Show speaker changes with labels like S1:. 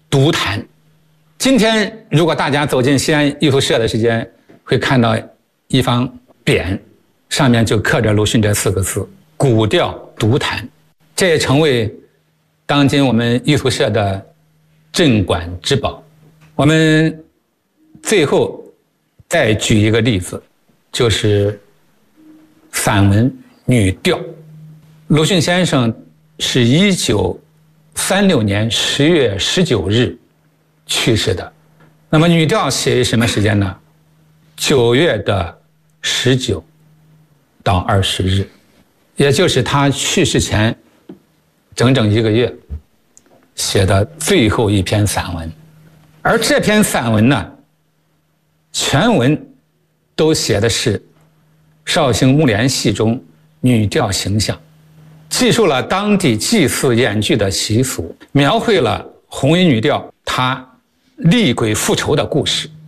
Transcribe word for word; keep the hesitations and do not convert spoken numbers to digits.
S1: 独谈。今天如果大家走进西安艺术社的时间，会看到一方匾，上面就刻着鲁迅这四个字：古调独谈。这也成为当今我们艺术社的镇馆之宝。我们最后再举一个例子，就是散文《女调》。鲁迅先生是一九三六年十月十九日去世的。那么《女调》写于什么时间呢？九月的十九到二十日，也就是他去世前整整一个月写的最后一篇散文。而这篇散文呢，全文都写的是绍兴木莲戏中女调形象，记述了当地祭祀演剧的习俗，描绘了红衣女调她厉鬼复仇的故事。